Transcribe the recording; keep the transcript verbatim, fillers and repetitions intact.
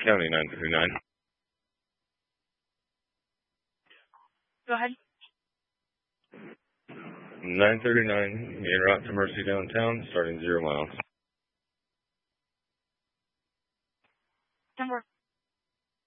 County, nine thirty-nine. Go ahead. nine thirty-nine, main route to Mercy downtown, starting zero miles. Number